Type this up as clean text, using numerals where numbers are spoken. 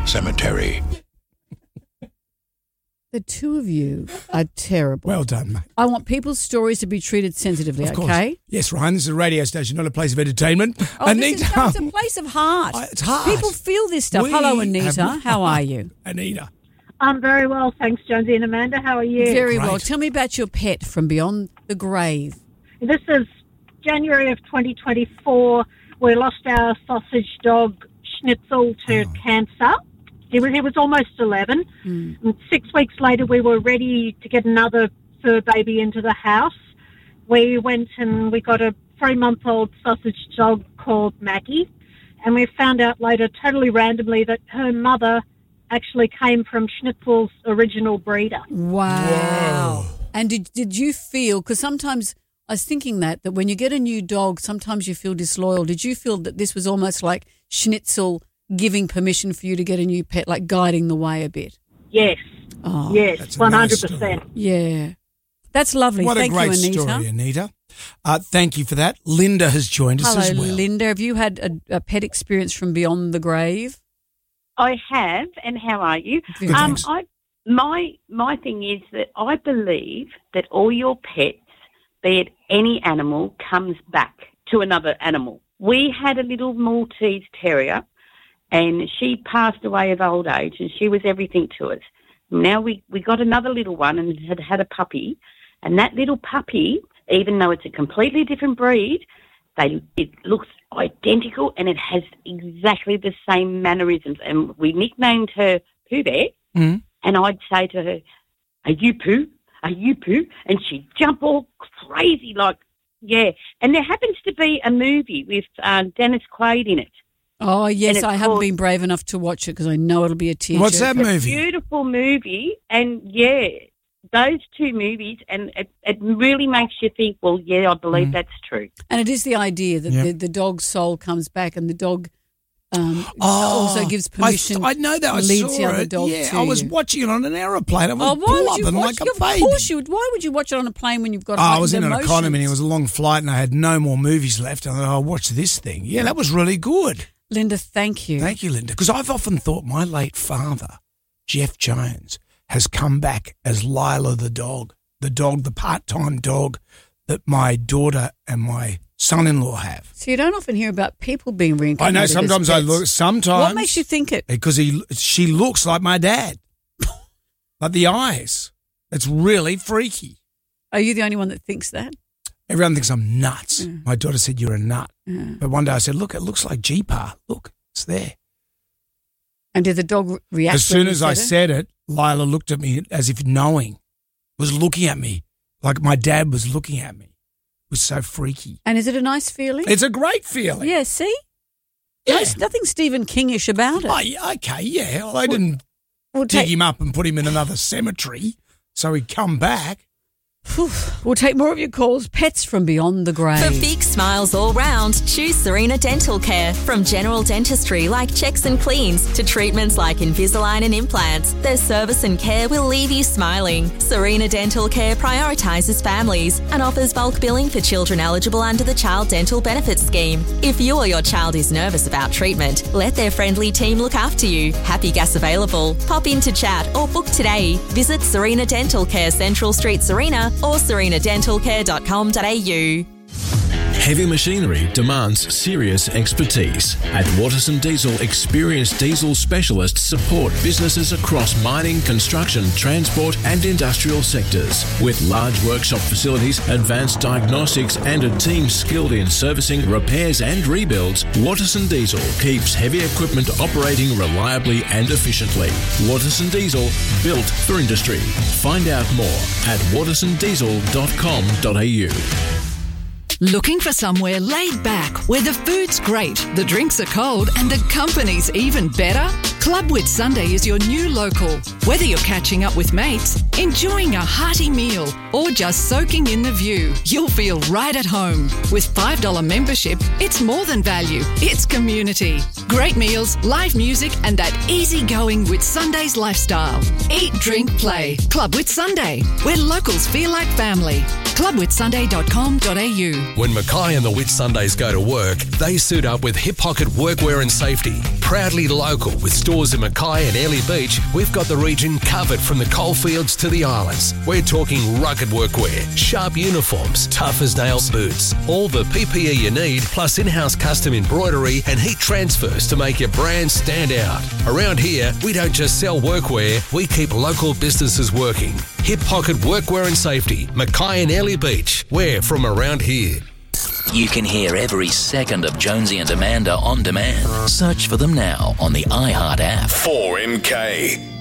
Cemetery. The two of you are terrible. Well done, mate. I want people's stories to be treated sensitively, Of course. okay? Yes, Ryan, this is a radio station, not a place of entertainment. Oh, it's a place of heart. It's heart. People feel this stuff. We Hello, Anita. have- How are you? Anita. I'm very well, thanks, Jonesy and Amanda. How are you? Very Great. well. Tell me about your pet from beyond the grave. This is January of 2024. We lost our sausage dog, Schnitzel, to cancer. He was almost 11. And 6 weeks later, we were ready to get another fur baby into the house. We went and we got a 3-month-old sausage dog called Maggie. And we found out later, totally randomly, that her mother actually came from Schnitzel's original breeder. Wow. And did you feel, because sometimes I was thinking that when you get a new dog, sometimes you feel disloyal. Did you feel that this was almost like Schnitzel giving permission for you to get a new pet, like guiding the way a bit? Yes. Oh, yes, that's a nice 100%. story. yeah. That's lovely. What Thank a great you, Anita. story, Anita. Thank you for that. Linda has joined us Hello, as well. Linda. Have you had a pet experience from beyond the grave? I have, and how are you? Good, thanks. My thing is that I believe that all your pets, be it any animal, comes back to another animal. We had a little Maltese terrier, and she passed away of old age, and she was everything to us. Now we got another little one and had a puppy, and that little puppy, even though it's a completely different breed, it looks identical and it has exactly the same mannerisms. And we nicknamed her Pooh Bear, and I'd say to her, "Are you Pooh? Are you Pooh?" And she'd jump all crazy like, yeah. And there happens to be a movie with Dennis Quaid in it. Oh, yes, it's I haven't called- been brave enough to watch it because I know it'll be a tear. What's that movie? Beautiful movie, and yeah, those two movies, and it really makes you think, well, yeah, I believe that's true. And it is the idea that the dog's soul comes back and the dog also gives permission. I know that. I leads saw the other it. dog Yeah, to I was you. watching it on an aeroplane. I was Oh, why would you blubbing watch? like a Of baby. course you would. Why would you watch it on a plane when you've got? I was in heightened an economy and it emotions? was a long flight and I had no more movies left. And I thought, I'll watch this thing. Yeah, that was really good. Linda, thank you. Thank you, Linda. Because I've often thought my late father, Jeff Jones, has come back as Lila the dog, the part-time dog that my daughter and my son-in-law have. So you don't often hear about people being I reincarnated. know as sometimes I pets. look, sometimes. What makes you think it? Because she looks like my dad. Like the eyes. It's really freaky. Are you the only one that thinks that? Everyone thinks I'm nuts. My daughter said, "You're a nut." Yeah. But one day I said, "Look, it looks like G-Par. Look, it's there." And did the dog react? As soon when you as I said it, Lila looked at me as if knowing, was looking at me like my dad was looking at me. It was so freaky. And is it a nice feeling? It's a great feeling. Yeah, see? Yeah. There's nothing Stephen Kingish about it. Oh, yeah, okay, yeah. Well, I didn't We'll dig take, him up and put him in another cemetery so he'd come back. we'll take more of your calls. Pets from beyond the grave. For big smiles all round, choose Serena Dental Care. From general dentistry like checks and cleans to treatments like Invisalign and implants, their service and care will leave you smiling. Serena Dental Care prioritises families and offers bulk billing for children eligible under the Child Dental Benefits Scheme. If you or your child is nervous about treatment, let their friendly team look after you. Happy gas available. Pop in to chat or book today. Visit Serena Dental Care, Central Street, Serena, or serenadentalcare.com.au. Heavy machinery demands serious expertise. At Watterson Diesel, experienced diesel specialists support businesses across mining, construction, transport and industrial sectors. With large workshop facilities, advanced diagnostics and a team skilled in servicing, repairs and rebuilds, Watterson Diesel keeps heavy equipment operating reliably and efficiently. Watterson Diesel, built for industry. Find out more at wattersondiesel.com.au. Looking for somewhere laid back where the food's great, the drinks are cold and the company's even better? Clubwood Sunday is your new local. Whether you're catching up with mates, enjoying a hearty meal or just soaking in the view, you'll feel right at home. With $5 membership, it's more than value, it's community. Great meals, live music and that easygoing Whit Sunday's lifestyle. Eat, drink, play. Clubwood Sunday, where locals feel like family. clubwhitsunday.com.au. When Mackay and the Whit Sundays go to work, they suit up with hip pocket workwear and safety. Proudly local with stores in Mackay and Airlie Beach, we've got the region covered from the coalfields to the islands. We're talking rugged workwear, sharp uniforms, tough as nails boots, all the PPE you need, plus in-house custom embroidery and heat transfers to make your brand stand out. Around here, we don't just sell workwear, we keep local businesses working. Hip Pocket Workwear and Safety, Mackay and Airlie Beach. We're from around here. You can hear every second of Jonesy and Amanda on demand. Search for them now on the iHeart app. 4MK.